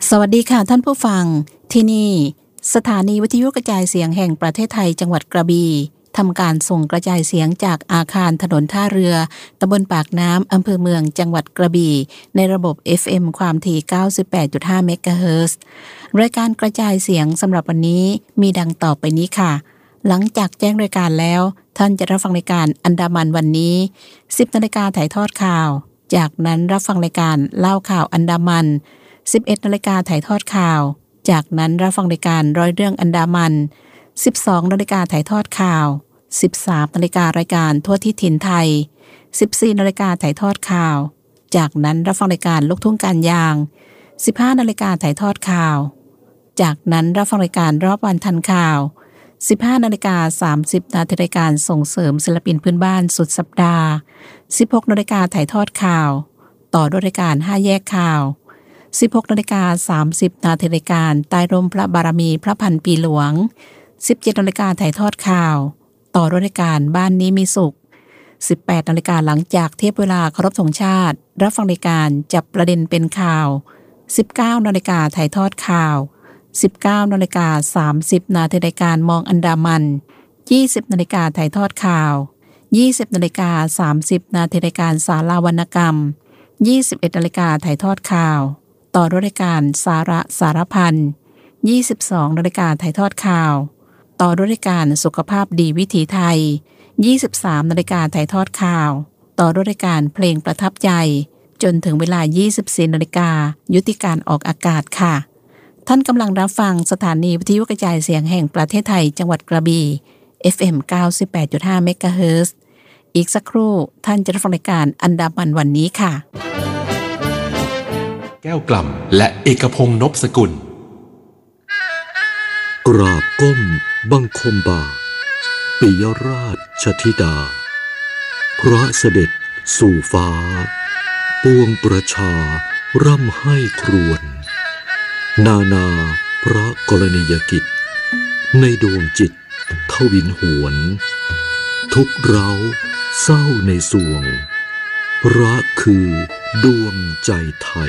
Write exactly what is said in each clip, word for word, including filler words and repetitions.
สวัสดีค่ะท่านผู้ฟังที่นี่สถานีวิทยุกระจายเสียงแห่งประเทศไทยจังหวัดกระบี่ทำการส่งกระจายเสียงจากอาคารถนนท่าเรือตำบลปากน้ำอำเภอเมืองจังหวัดกระบี่ในระบบ เอฟ เอ็ม ความถี่ เก้าสิบแปดจุดห้า เมกะเฮิรตซ์รายการกระจายเสียงสำหรับวันนี้มีดังต่อไปนี้ค่ะหลังจากแจ้งรายการแล้วท่านจะรับฟังรายการอันดามันวันนี้ สิบนาฬิกาถ่ายทอดข่าวจากนั้นรับฟังรายการเล่าข่าวอันดามันสิบเอ็ดนาฬิกาถ่ายทอดข่าวจากนั้นรับฟังรายการร้อยเรื่องอันดามันสิบสองนาฬิกาถ่ายทอดข่าวสิบสามนาฬิการายการทั่วทิศถิ่นไทยสิบสี่นาฬิกาถ่ายทอดข่าวจากนั้นรับฟังรายการลูกทุ่งการยางสิบห้านาฬิกาถ่ายทอดข่าวจากนั้นรับฟังรายการรอบวันทันข่าวสิบห้านาฬิกาสามสิบนาทีรายการส่งเสริมศิลปินพื้นบ้านสุดสัปดาห์สิบหกนาฬิกาถ่ายทอดข่าวต่อด้วยรายการห้าแยกข่าวสิบหกนาฬิกาสามสิบนาทีรายการใต้ร่มพระบารมีพระพันปีหลวงสิบเจ็ดนาฬิกาถ่ายทอดข่าวต่อด้วยรายการบ้านนี้มีสุขสิบแปดนาฬิกาหลังจากเทียบเวลาเคารพธงชาติรับฟังรายการจับประเด็นเป็นข่าวสิบเก้านาฬิกาถ่ายทอดข่าวสิบเก้านาฬิกาสามสิบนาทีรายการมองอันดามันยี่สิบนาฬิกาถ่ายทอดข่าวยี่สิบนาฬิกาสามสิบนาทีรายการสาราวรรณกรรมยี่สิบเอ็ดนาฬิกาถ่ายทอดข่าวต่อด้วยรายการสาระสารพันยี่สิบสองนาฬิกาถ่ายทอดข่าวต่อด้วยรายการสุขภาพดีวิถีไทยยี่สิบสามนาฬิกาถ่ายทอดข่าวต่อด้วยรายการเพลงประทับใจจนถึงเวลายี่สิบสี่นาฬิกายุติการออกอากาศค่ะท่านกำลังรับฟังสถานีวิทยุกระจายเสียงแห่งประเทศไทยจังหวัดกระบี่ เอฟ เอ็ม เก้าสิบแปดจุดห้า เมกะเฮิรตซ์อีกสักครู่ท่านจะรับฟังรายการอันดามันวันนี้ค่ะแก้วกล่ำและเอกพงษ์นพสกุลกราบก้มบังคมบาทปิยราชธิดาพระเสด็จสู่ฟ้าปวงประชาร่ำให้ครวญนานาพระกรณียกิจในดวงจิตทวินหวนทุกเร้าเศร้าในสวงรักคือดวงใจไทย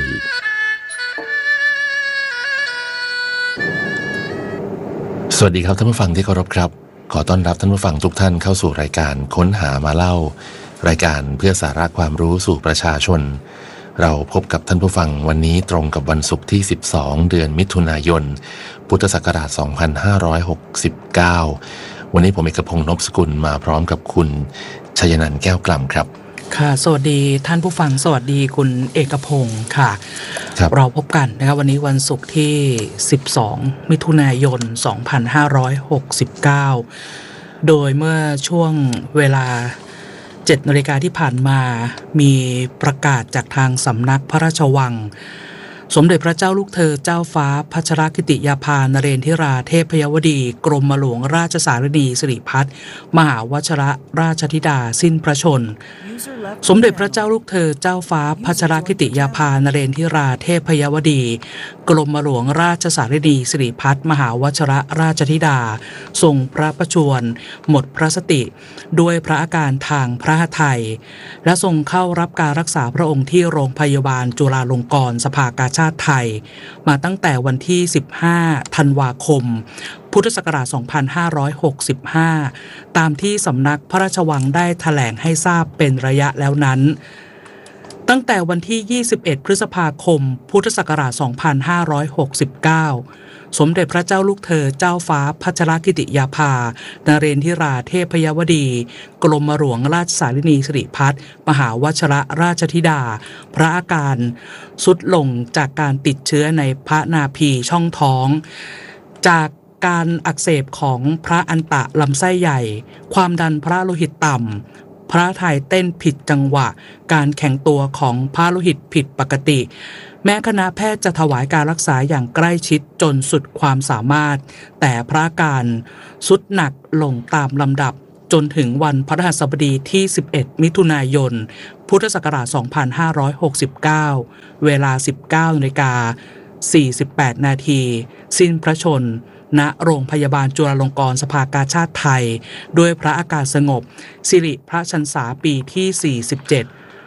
สวัสดีครับท่านผู้ฟังที่เคารพครับขอต้อนรับท่านผู้ฟังทุกท่านเข้าสู่รายการค้นหามาเล่ารายการเพื่อสาระความรู้สู่ประชาชนเราพบกับท่านผู้ฟังวันนี้ตรงกับวันศุกร์ที่สิบสองเดือนมิถุนายนพุทธศักราชสองพันห้าร้อยหกสิบเก้าวันนี้ผมเอกพงษ์นพสกุลมาพร้อมกับคุณชัยนันท์แก้วกล่ำครับค่ะสวัสดีท่านผู้ฟังสวัสดีคุณเอกพงศ์ค่ะเราพบกันนะครับวันนี้วันศุกร์ที่สิบสองมิถุนายนสองพันห้าร้อยหกสิบเก้าโดยเมื่อช่วงเวลาเจ็ดนาฬิกาที่ผ่านมามีประกาศจากทางสำนักพระราชวังสมเด็จพระเจ้าลูกเธอเจ้าฟ้าพัชรกิติยาภานเรนทิราเทพยวดีกรมหลวงราชสารนีสิริพัฒน์มหาวชิรราชธิดาสิ้นพระชนสมเด็จพระเจ้าลูกเธอเจ้าฟ้าพัชรกิติยาภานเรนทิราเทพยวดีกรมหลวงราชสารนีสิริพัฒน์มหาวชิรราชธิดาทรงพระประชวรหมดพระสติด้วยพระอาการทางพระทัยและทรงเข้ารับการรักษาพระองค์ที่โรงพยาบาลจุฬาลงกรณ์สภากาชาติไทยมาตั้งแต่วันที่สิบห้าธันวาคมพุทธศักราชสองพันห้าร้อยหกสิบห้าตามที่สำนักพระราชวังได้แถลงให้ทราบเป็นระยะแล้วนั้นตั้งแต่วันที่ยี่สิบเอ็ดพฤษภาคมพุทธศักราชสองพันห้าร้อยหกสิบเก้าสมเด็จพระเจ้าลูกเธอเจ้าฟ้าพัชรกิติยาภานเรนทิราเทพยวดีกรมหลวงราชสารนีสิริพัฒน์มหาวชิรราชธิดาพระอาการทรุดลงจากการติดเชื้อในพระนาภีช่องท้องจากการอักเสบของพระอันตะลำไส้ใหญ่ความดันพระโลหิตต่ำพระทัยเต้นผิดจังหวะการแข็งตัวของพระโลหิตผิดปกติแม้คณะแพทย์จะถวายการรักษาอย่างใกล้ชิดจนสุดความสามารถแต่พระอาการทรุดหนักลงตามลำดับจนถึงวันพฤหัสบดีที่สิบเอ็ดมิถุนายนพุทธศักราชสองพันห้าร้อยหกสิบเก้าเวลา สิบเก้านาฬิกาสี่สิบแปดนาทีสิ้นพระชนณโรงพยาบาลจุฬาลงกรณ์สภากาชาติไทยด้วยพระอาการสงบสิริพระชรรษาปีที่สี่สิบเจ็ด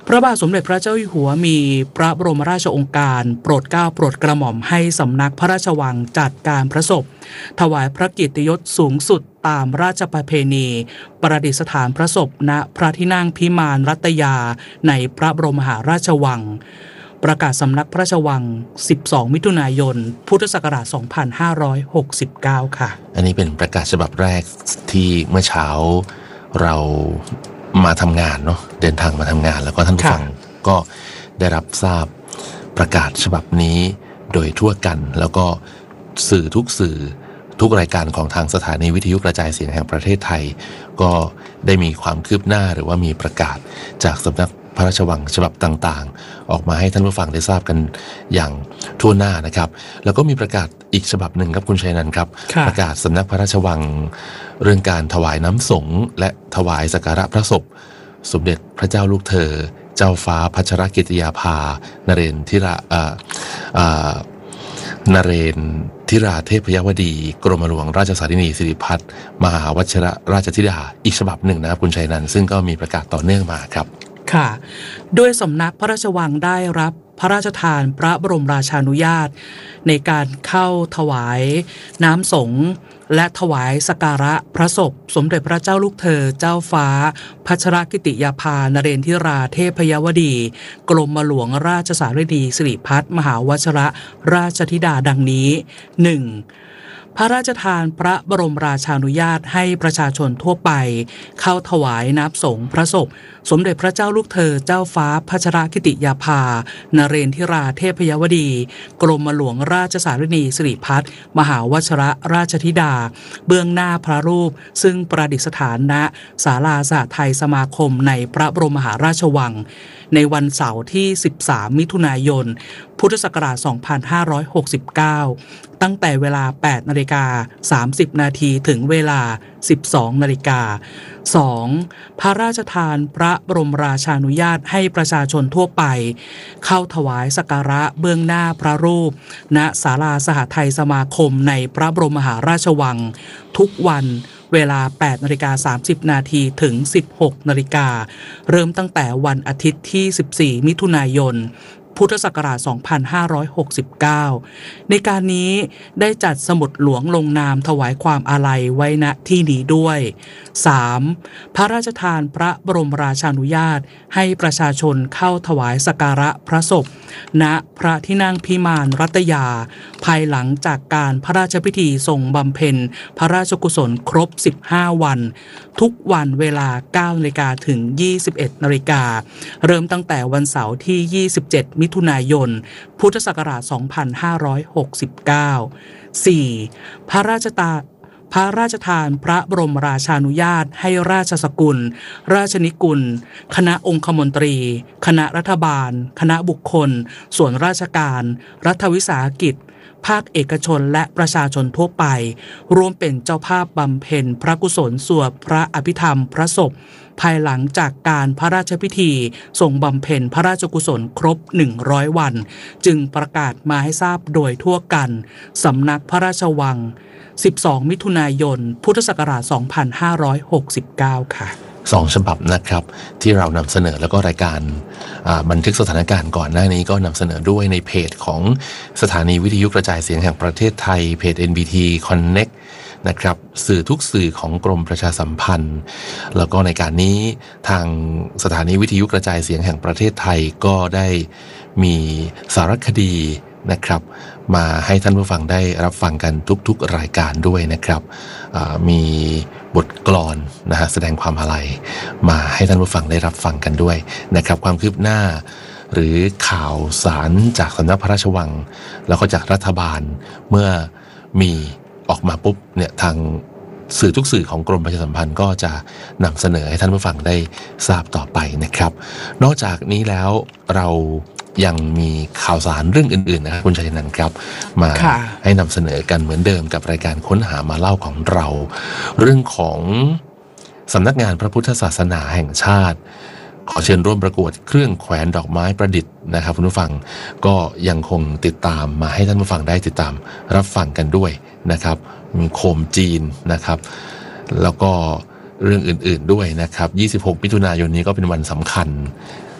พระบาทสมเด็จพระเจ้าอยู่หัวมีพระบรมราชโองการโปรดเกล้าโปรดกระหม่อมให้สำนักพระราชวังจัดการพระศพถวายพระเกียรติยศสูงสุดตามราชประเพณีประดิษฐานพระศพณพระที่นั่งพิมานรัตยาในพระบรมมหาราชวังประกาศสำนักพระราชวังสิบสองมิถุนายนพุทธศักราชสองพันห้าร้อยหกสิบเก้าค่ะอันนี้เป็นประกาศฉบับแรกที่เมื่อเช้าเรามาทำงานเนาะเดินทางมาทำงานแล้วก็ท่านผู้ฟังก็ได้รับทราบประกาศฉบับนี้โดยทั่วกันแล้วก็สื่อทุกสื่อทุกรายการของทางสถานีวิทยุกระจายเสียงแห่งประเทศไทยก็ได้มีความคืบหน้าหรือว่ามีประกาศจากสำนักพระราชวังฉบับต่างๆออกมาให้ท่านผู้ฟังได้ทราบกันอย่างทั่วหน้านะครับแล้วก็มีประกาศอีกฉบับหนึ่งครับคุณชัยนันท์ครับประกาศสำนักพระราชวังเรื่องการถวายน้ำสงฆ์และถวายสักการะพระศพสมเด็จพระเจ้าลูกเธอเจ้าฟ้าพัชรกิติยาภานเรนทิราอ่าอ่านเรนทิราเทพยวดีกรมหลวงราชสารินีสิริพัฒน์มหาวชิรราชธิดาอีกฉบับหนึ่งนะครับคุณชัยนันท์ซึ่งก็มีประกาศต่อเนื่องมาครับค่ะด้วยสำนักพระราชวังได้รับพระราชทานพระบรมราชานุญาตในการเข้าถวายน้ำสงฆ์และถวายสักการะพระศพสมเด็จพระเจ้าลูกเธอเจ้าฟ้าพัชรกิติยาภานเรนทิราเทพยวดีกรมหลวงราชสารินีสิริพัฒน์มหาวชิรราชธิดาดังนี้ หนึ่ง พระราชทานพระบรมราชานุญาตให้ประชาชนทั่วไปเข้าถวายน้ำสงฆ์พระศพสมเด็จพระเจ้าลูกเธอเจ้าฟ้าพัชรกิติยาภานเรนทิราเทพยวดีกรมหลวงราชสารินีสิริพัฒน์มหาวชิรราชธิดาเบื้องหน้าพระรูปซึ่งประดิษฐานณศาลาสหไทยสมาคมในพระบรมมหาราชวังในวันเสาร์ที่สิบสามมิถุนายนพุทธศักราชสองพันห้าร้อยหกสิบเก้าตั้งแต่เวลา แปดนาฬิกาสามสิบนาทีถึงเวลา สิบสองนาฬิกา สอง พระราชทานพระบรมราชานุญาตให้ประชาชนทั่วไปเข้าถวายสักการะเบื้องหน้าพระรูปณศาลาสหไทยสมาคมในพระบรมมหาราชวังทุกวันเวลา แปดนาฬิกาสามสิบนาทีถึง สิบหกนาฬิกาเริ่มตั้งแต่วันอาทิตย์ที่ สิบสี่มิถุนายนพุทธศักราชสองพันห้าร้อยหกสิบเก้าในการนี้ได้จัดสมุดหลวงลงนามถวายความอาลัยไว้ณที่นี้ด้วย สาม พระราชทานพระบรมราชานุญาตให้ประชาชนเข้าถวายสักการะพระศพณพระที่นั่งพิมานรัตยาภายหลังจากการพระราชพิธีทรงบำเพ็ญพระราชกุศลครบสิบห้าวันทุกวันเวลา เก้านาฬิกาถึง ยี่สิบเอ็ดนาฬิกาเริ่มตั้งแต่วันเสาร์ที่ ยี่สิบเจ็ดมิถุนายนพุทธศักราชสองพันห้าร้อยหกสิบเก้า สี่ พระราชทานพระราชทานพระบรมราชานุญาตให้ราชสกุลราชนิกุลคณะองคมนตรีคณะรัฐบาลคณะบุคคลส่วนราชการรัฐวิสาหกิจภาคเอกชนและประชาชนทั่วไปร่วมเป็นเจ้าภาพบำเพ็ญพระกุศลสวดพระอภิธรรมพระศพภายหลังจากการพระราชพิธีทรงบำเพ็ญพระราชกุศลครบหนึ่งร้อยวันจึงประกาศมาให้ทราบโดยทั่วกันสำนักพระราชวังสิบสองมิถุนายนพุทธศักราชสองพันห้าร้อยหกสิบเก้าค่ะสองฉบับนะครับที่เรานำเสนอแล้วก็รายการบันทึกสถานการณ์ก่อนหน้านี้ก็นำเสนอด้วยในเพจของสถานีวิทยุกระจายเสียงแห่งประเทศไทยเพจ เอ็น บี ที Connect นะครับสื่อทุกสื่อของกรมประชาสัมพันธ์แล้วก็ในการนี้ทางสถานีวิทยุกระจายเสียงแห่งประเทศไทยก็ได้มีสารคดีนะครับมาให้ท่านผู้ฟังได้รับฟังกันทุกๆรายการด้วยนะครับมีบทกลอนนะฮะแสดงความอาลัยมาให้ท่านผู้ฟังได้รับฟังกันด้วยนะครับความคืบหน้าหรือข่าวสารจากสำนักพระราชวังแล้วก็จากรัฐบาลเมื่อมีออกมาปุ๊บเนี่ยทางสื่อทุกสื่อของกรมประชาสัมพันธ์ก็จะนำเสนอให้ท่านผู้ฟังได้ทราบต่อไปนะครับนอกจากนี้แล้วเรายังมีข่าวสารเรื่องอื่นๆนะครับคุณชัยนันท์ครับมาให้นำเสนอกันเหมือนเดิมกับรายการค้นหามาเล่าของเราเรื่องของสำนักงานพระพุทธศาสนาแห่งชาติขอเชิญร่วมประกวดเครื่องแขวนดอกไม้ประดิษฐ์นะครับคุณผู้ฟังก็ยังคงติดตามมาให้ท่านผู้ฟังได้ติดตามรับฟังกันด้วยนะครับมีโคมจีนนะครับแล้วก็เรื่องอื่นๆด้วยนะครับยี่สิบหกมิถุนายนนี้ก็เป็นวันสำคัญ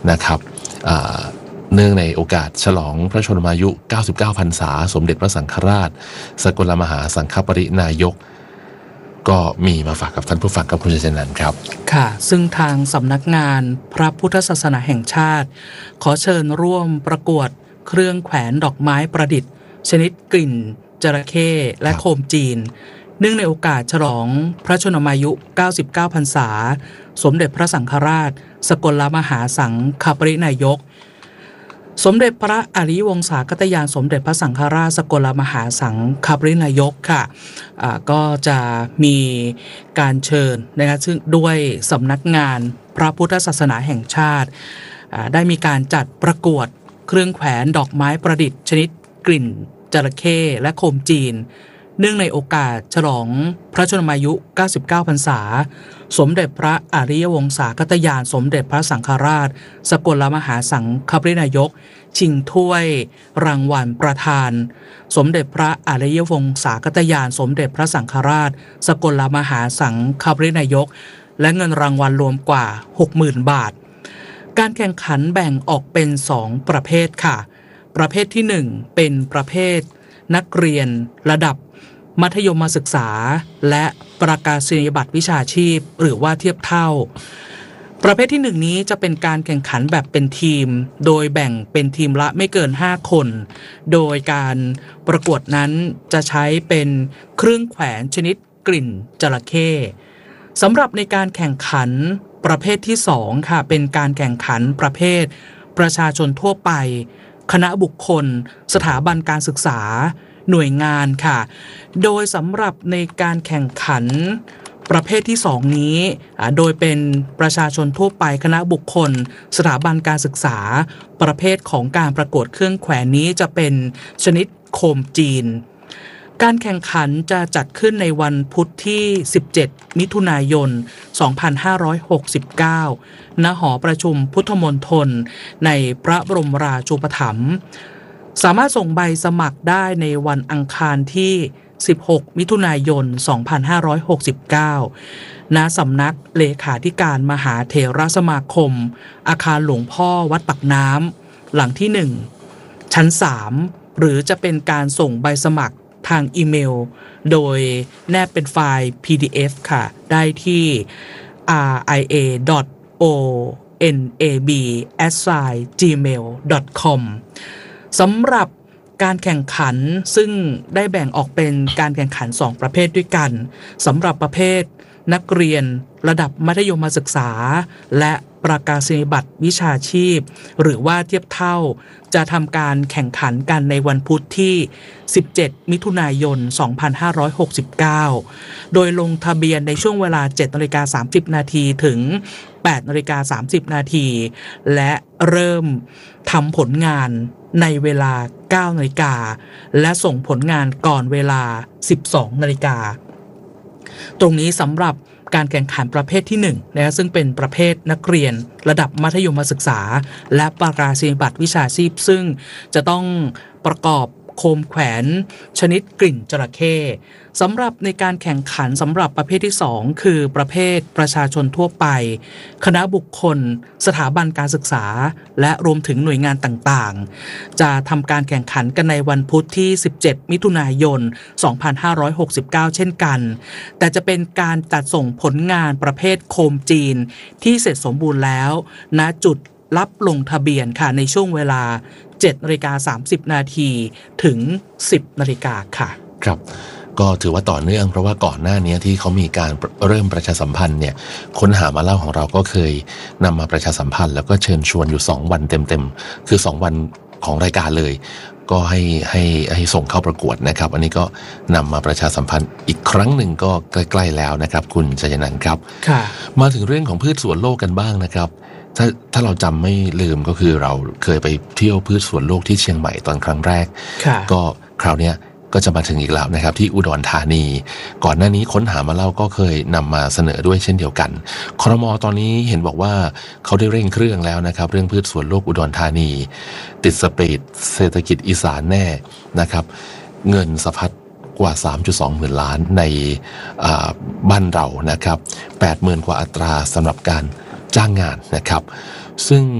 นะครับเนื่องในโอกาสฉลองพระชนมายุเก้าสิบเก้าพรรษาสมเด็จพระสังฆราชสกลมหาสังฆปรินายกก็มีมาฝากกับท่านผู้ฟังกับคุณชัยนันท์ครับค่ะซึ่งทางสำนักงานพระพุทธศาสนาแห่งชาติขอเชิญร่วมประกวดเครื่องแขวนดอกไม้ประดิษฐ์ชนิดกลิ่นจระเข้และโคมจีนเนื่องในโอกาสฉลองพระชนมายุเก้าสิบเก้าพรรษาสมเด็จพระสังฆราชสกลมหาสังฆปรินายกสมเด็จพระอริยวงศาคตญาณสมเด็จพระสังฆราชสกลมหาสังฆปรินายกค่ะก็จะมีการเชิญนะคะซึ่งด้วยสำนักงานพระพุทธศาสนาแห่งชาติได้มีการจัดประกวดเครื่องแขวนดอกไม้ประดิษฐ์ชนิดกลิ่นจระเข้และโคมจีนเนื่องในโอกาสฉลองพระชนมายุเก้าสิบเก้าพรรษาสมเด็จพระอริยวงศาคตญาณสมเด็จพระสังฆราชสกลมหาสังฆปรินายกชิงถ้วยรางวัลประธานสมเด็จพระอริยวงศาคตญาณสมเด็จพระสังฆราชสกลมหาสังฆปรินายกและเงินรางวัลรวมกว่า หกหมื่น บาทการแข่งขันแบ่งออกเป็นสองประเภทค่ะประเภทที่หนึ่งเป็นประเภทนักเรียนระดับมัธยมศึกษาและประกาศนียบัตรวิชาชีพหรือว่าเทียบเท่าประเภทที่หนึ่งนี้จะเป็นการแข่งขันแบบเป็นทีมโดยแบ่งเป็นทีมละไม่เกินห้าคนโดยการประกวดนั้นจะใช้เป็นเครื่องแขวนชนิดกลิ่นจระเข้สำหรับในการแข่งขันประเภทที่สองค่ะเป็นการแข่งขันประเภทประชาชนทั่วไปคณะบุคคลสถาบันการศึกษาหน่วยงานค่ะโดยสำหรับในการแข่งขันประเภทที่สองนี้โดยเป็นประชาชนทั่วไปคณะบุคคลสถาบันการศึกษาประเภทของการประกวดเครื่องแขวนนี้จะเป็นชนิดโคมจีนการแข่งขันจะจัดขึ้นในวันพุธที่สิบเจ็ดมิถุนายนสองพันห้าร้อยหกสิบเก้าณหอประชุมพุทธมณฑลในพระบรมราชูปถัมภ์สามารถส่งใบสมัครได้ในวันอังคารที่สิบหกมิถุนายนสองพันห้าร้อยหกสิบเก้าณสำนักเลขาธิการมหาเถรสมาคมอาคารหลวงพ่อวัดปากน้ำหลังที่หนึ่งชั้นสามหรือจะเป็นการส่งใบสมัครทางอีเมลโดยแนบเป็นไฟล์ พี ดี เอฟ ค่ะได้ที่ อาร์ ไอ เอ ดอท โอ เอ็น เอ บี แอท จีเมล ดอท คอม สำหรับการแข่งขันซึ่งได้แบ่งออกเป็นการแข่งขันสองประเภทด้วยกันสำหรับประเภทนักเรียนระดับมัธยมศึกษาและประกาศนียบัตรวิชาชีพหรือว่าเทียบเท่าจะทำการแข่งขันกันในวันพุธที่สิบเจ็ดมิถุนายนสองพันห้าร้อยหกสิบเก้าโดยลงทะเบียนในช่วงเวลา เจ็ดนาฬิกาสามสิบนาทีถึง แปดนาฬิกาสามสิบนาทีและเริ่มทำผลงานในเวลา เก้านาฬิกาและส่งผลงานก่อนเวลา สิบสองนาฬิกาตรงนี้สำหรับการแข่งขันประเภทที่หนึ่งนะซึ่งเป็นประเภทนักเรียนระดับมัธยมศึกษาและประกาศนียบัตรวิชาชีพซึ่งจะต้องประกอบโคมแขวนชนิดกลิ่นจระเข้สำหรับในการแข่งขันสำหรับประเภทที่สองคือประเภทประชาชนทั่วไปคณะบุคคลสถาบันการศึกษาและรวมถึงหน่วยงานต่างๆจะทำการแข่งขันกันในวันพุธที่สิบเจ็ดมิถุนายนสองพันห้าร้อยหกสิบเก้าเช่นกันแต่จะเป็นการจัดส่งผลงานประเภทโคมจีนที่เสร็จสมบูรณ์แล้วณจุดรับลงทะเบียนค่ะในช่วงเวลา เจ็ดนาฬิกาสามสิบนาทีถึง สิบนาฬิกาค่ะครับก็ถือว่าต่อเนื่องเพราะว่าก่อนหน้านี้ที่เขามีการเริ่มประชาสัมพันธ์เนี่ยค้นหามาเล่าของเราก็เคยนำมาประชาสัมพันธ์แล้วก็เชิญชวนอยู่สองวันเต็มๆคือสองวันของรายการเลยก็ให้ให้ให้ส่งเข้าประกวดนะครับอันนี้ก็นำมาประชาสัมพันธ์อีกครั้งหนึ่งก็ใกล้ๆแล้วนะครับคุณชัยนันท์ครับมาถึงเรื่องของพืชสวนโลกกันบ้างนะครับถ้าถ้าเราจำไม่ลืมก็คือเราเคยไปเที่ยวพืชสวนโลกที่เชียงใหม่ตอนครั้งแรกก็คราวนี้ก็จะมาถึงอีกแล้วนะครับที่อุดรธานีก่อนหน้านี้ค้นหามาเล่าก็เคยนำมาเสนอด้วยเช่นเดียวกันครม.ตอนนี้เห็นบอกว่าเขาได้เร่งเครื่องแล้วนะครับเรื่องพืชสวนโลกอุดรธานีติดสปีดเศรษฐกิจอีสานแน่นะครับเงินสะพัดกว่า สามจุดสอง หมื่นล้านในบ้านเรานะครับ แปดหมื่น กว่าอัตราสำหรับการจ้างงานนะครับซึ่ง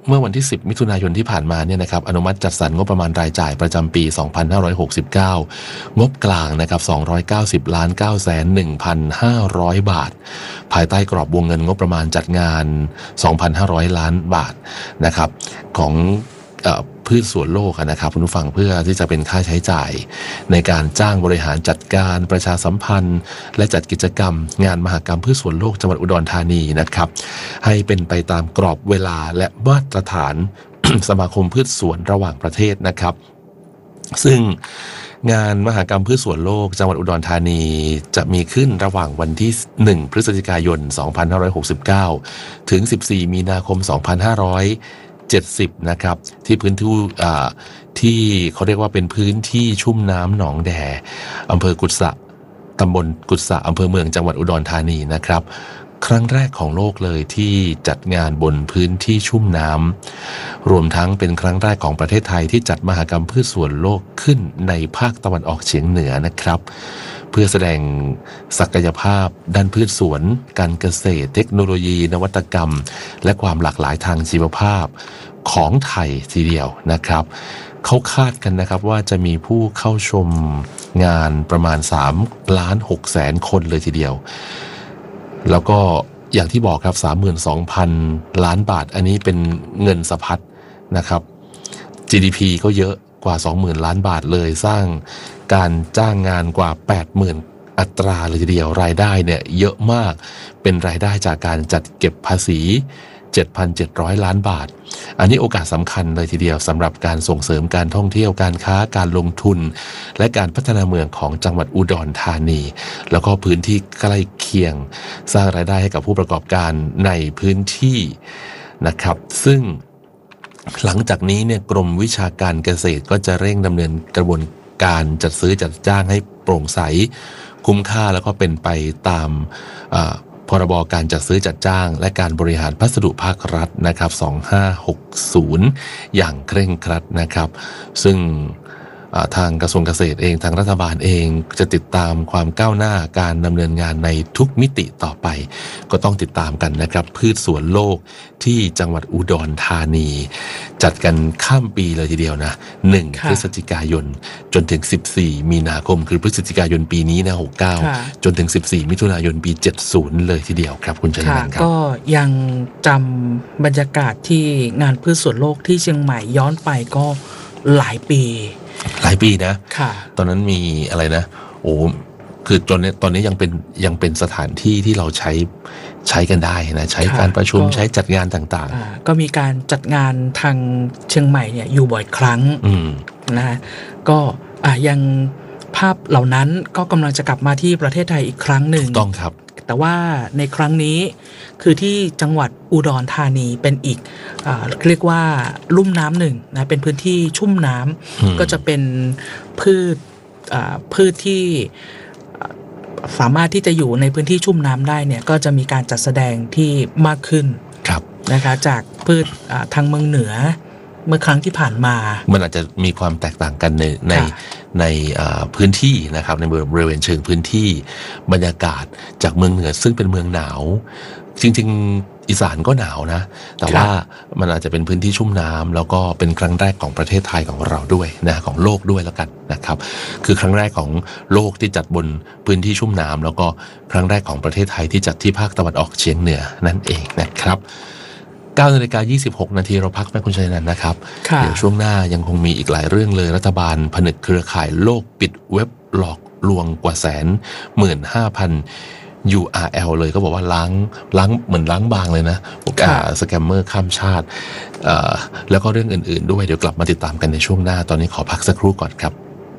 เมื่อวันที่สิบมิถุนายนที่ผ่านมาเนี่ยนะครับอนุมัติจัดสรรงบประมาณรายจ่ายประจำปีสองพันห้าร้อยหกสิบเก้างบกลางนะครับสองร้อยเก้าสิบล้านเก้าแสนหนึ่งพันห้าร้อยบาทภายใต้กรอบวงเงินงบประมาณจัดงาน สองพันห้าร้อยล้านบาทนะครับของเอ่อพืชสวนโลกนะครับคุณผู้ฟังเพื่อที่จะเป็นค่าใช้จ่ายในการจ้างบริหารจัดการประชาสัมพันธ์และจัดกิจกรรมงานมหกรรมพืชสวนโลกจังหวัดอุดรธานีนะครับให้เป็นไปตามกรอบเวลาและมาตรฐาน สมาคมพืชสวนระหว่างประเทศนะครับซึ่งงานมหกรรมพืชสวนโลกจังหวัดอุดรธานีจะมีขึ้นระหว่างวันที่หนึ่งพฤศจิกายนสองพันห้าร้อยหกสิบเก้าถึงสิบสี่มีนาคมสองพันห้าร้อยเจ็ดสิบนะครับที่พื้นที่อ่าที่เขาเรียกว่าเป็นพื้นที่ชุ่มน้ำหนองแดอำเภอกุดสะตำบลกุดสะอำเภอเมืองจังหวัดอุดรธานีนะครับครั้งแรกของโลกเลยที่จัดงานบนพื้นที่ชุ่มน้ำรวมทั้งเป็นครั้งแรกของประเทศไทยที่จัดมหกรรมพืชสวนโลกขึ้นในภาคตะวันออกเฉียงเหนือนะครับเพื่อแสดงศักยภาพด้านพืชสวนการเกษตรเทคโนโลยีนวัตกรรมและความหลากหลายทางชีวภาพของไทยทีเดียวนะครับเขาคาดกันนะครับว่าจะมีผู้เข้าชมงานประมาณสามล้านหกแสนคนเลยทีเดียวแล้วก็อย่างที่บอกครับ สามหมื่นสองพัน ล้านบาทอันนี้เป็นเงินสะพัดนะครับ จี ดี พี ก็เยอะกว่า สองหมื่น ล้านบาทเลยสร้างการจ้างงานกว่า แปดหมื่น อัตราเลยทีเดียวรายได้เนี่ยเยอะมากเป็นรายได้จากการจัดเก็บภาษี เจ็ดพันเจ็ดร้อย ล้านบาทอันนี้โอกาสสำคัญเลยทีเดียวสำหรับการส่งเสริมการท่องเที่ยวการค้าการลงทุนและการพัฒนาเมืองของจังหวัดอุดรธานีแล้วก็พื้นที่ใกล้เคียงสร้างรายได้ให้กับผู้ประกอบการในพื้นที่นะครับซึ่งหลังจากนี้เนี่ยกรมวิชาการเกษตรก็จะเร่งดำเนินกระบวนการจัดซื้อจัดจ้างให้โปร่งใสคุ้มค่าแล้วก็เป็นไปตามพรบการจัดซื้อจัดจ้างและการบริหารพัสดุภาครัฐนะครับสองพันห้าร้อยหกสิบอย่างเคร่งครัดนะครับซึ่งทางกระทรวงเกษตรเองทางรัฐบาลเองจะติดตามความก้าวหน้าการดำเนินงานในทุกมิติต่อไปก็ต้องติดตามกันนะครับพืชสวนโลกที่จังหวัดอุดรธานีจัดกันข้ามปีเลยทีเดียวนะหนึ่งพฤศจิกายนจนถึงสิบสี่มีนาคมคือพฤศจิกายนปีนี้นะหกสิบเก้าจนถึงสิบสี่มิถุนายนปีเจ็ดสิบเลยทีเดียวครับคุณชลินันท์ครับก็ยังจำบรรยากาศที่งานพืชสวนโลกที่เชียงใหม่ย้อนไปก็หลายปีหลายปีนะตอนนั้นมีอะไรนะโอ้คือตอนนี้ตอนนี้ยังเป็นยังเป็นสถานที่ที่เราใช้ใช้กันได้นะใช้การประชุมใช้จัดงานต่างๆก็มีการจัดงานทางเชียงใหม่เนี่ยอยู่บ่อยครั้งนะฮะก็อ่ะยังภาพเหล่านั้นก็กำลังจะกลับมาที่ประเทศไทยอีกครั้งหนึ่งถูกต้องครับแต่ว่าในครั้งนี้คือที่จังหวัดอุดรธานีเป็นอีกเรียกว่าลุ่มน้ำหนึ่งนะเป็นพื้นที่ชุ่มน้ำก็จะเป็นพืชพืชที่สามารถที่จะอยู่ในพื้นที่ชุ่มน้ำได้เนี่ยก็จะมีการจัดแสดงที่มากขึ้นนะคะจากพืชทางเมืองเหนือเมื่อครั้งที่ผ่านมามันอาจจะมีความแตกต่างกันในในในพื้นที่นะครับในบริเวณเชิงพื้นที่บรรยากาศจากเมืองเหนือซึ่งเป็นเมืองหนาวจริงๆอีสานก็หนาวนะแต่ว่ามันอาจจะเป็นพื้นที่ชุ่มน้ำแล้วก็เป็นครั้งแรกของประเทศไทยของเราด้วยนะของโลกด้วยแล้วกันนะครับคือครั้งแรกของโลกที่จัดบนพื้นที่ชุ่มน้ำแล้วก็ครั้งแรกของประเทศไทยที่จัดที่ภาคตะวันออกเฉียงเหนือนั่นเองนะครับเก้านาฬิกายี่สิบหกนาทีเราพักแม่คุณชัยนันท์นะครับเดี๋ยวช่วงหน้ายังคงมีอีกหลายเรื่องเลยรัฐบาลผนึกเครือข่ายโลกปิดเว็บหลอกลวงกว่าแสนหมื่นห้าพัน ยู อาร์ แอล เลยก็บอกว่าล้างล้างเหมือนล้างบางเลยนะพวกสแกมเมอร์ข้ามชาติแล้วก็เรื่องอื่นๆด้วยเดี๋ยวกลับมาติดตามกันในช่วงหน้าตอนนี้ขอพักสักครู่ก่อนครับ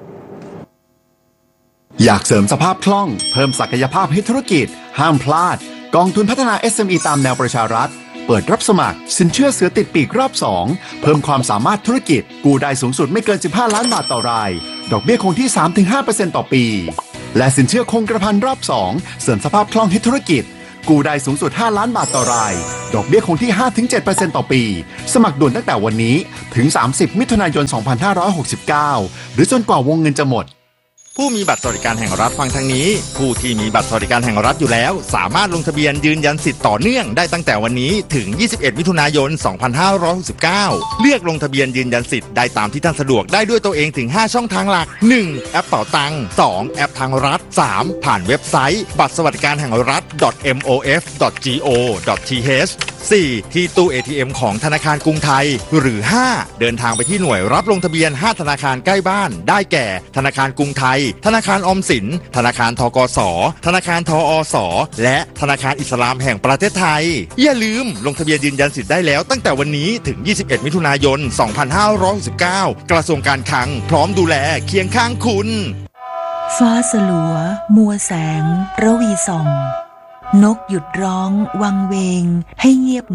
อยากเสริมสภาพคล่องเพิ่มศักยภาพให้ธุรกิจห้ามพลาดกองทุนพัฒนา เอส เอ็ม อี ตามแนวประชารัฐเปิดรับสมัครสินเชื่อเสือติดปีกรอบสองเพิ่มความสามารถธุรกิจกู้ได้สูงสุดไม่เกินสิบห้าล้านบาทต่อรายดอกเบี้ยคงที่ สามถึงห้าเปอร์เซ็นต์ ต่อปีและสินเชื่อคงกระพันรอบสองเสริมสภาพคล่องให้ธุรกิจกู้ได้สูงสุดห้าล้านบาทต่อรายดอกเบี้ยคงที่ ห้าถึงเจ็ดเปอร์เซ็นต์ ต่อปีสมัครด่วนตั้งแต่วันนี้ถึงสามสิบมิถุนายนสองพันห้าร้อยหกสิบเก้าหรือจนกว่าวงเงินจะหมดผู้มีบัตรสวัสดิการแห่งรัฐฟังทางนี้ผู้ที่มีบัตรสวัสดิการแห่งรัฐอยู่แล้วสามารถลงทะเบียนยืนยันสิทธิ์ต่อเนื่องได้ตั้งแต่วันนี้ถึงยี่สิบเอ็ดมิถุนายนสองพันห้าร้อยหกสิบเก้าเลือกลงทะเบียนยืนยันสิทธิ์ได้ตามที่ท่านสะดวกได้ด้วยตัวเองถึงห้าช่องทางหลัก หนึ่ง แอปเป๋าตังค์ สอง แอปทางรัฐ สาม ผ่านเว็บไซต์บัตรสวัสดิการแห่งรัฐ เอ็ม โอ เอฟ ดอท จี โอ ดอท ที เอช สี่ ที่ตู้ เอ ที เอ็ม ของธนาคารกรุงไทยหรือ ห้า เดินทางไปที่หน่วยรับลงทะเบียนห้าธนาคารใกล้บ้านได้แก่ธนาคารกรุงไทยธนาคารออมสินธนาคารธกสธนาคารทอสและธนาคารอิสลามแห่งประเทศไทยอย่าลืมลงทะเบียนยืนยันสิทธิ์ได้แล้วตั้งแต่วันนี้ถึงยี่สิบเอ็ดมิถุนายนสองพันห้าร้อยหกสิบเก้ากระทรวงการคลังพร้อมดูแลเคียงข้างคุณฟ้าสลัวมัวแสงระวีส่องนกหยุดร้องวังเวงให้เงียบ